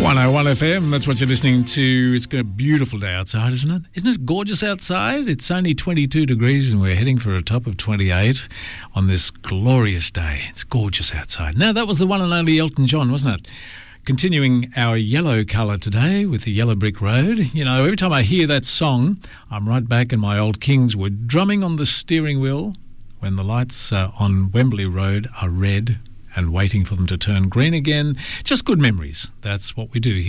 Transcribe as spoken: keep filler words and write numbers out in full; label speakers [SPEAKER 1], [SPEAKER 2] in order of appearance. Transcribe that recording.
[SPEAKER 1] one oh one F M, that's what you're listening to. It's a beautiful day outside, isn't it? Isn't it gorgeous outside? It's only twenty-two degrees and we're heading for a top of twenty-eight on this glorious day. It's gorgeous outside. Now, that was the one and only Elton John, wasn't it? Continuing our yellow colour today with the Yellow Brick Road. You know, every time I hear that song, I'm right back in my old Kingswood, drumming on the steering wheel when the lights uh, on Wembley Road are red and waiting for them to turn green again. Just good memories. That's what we do here.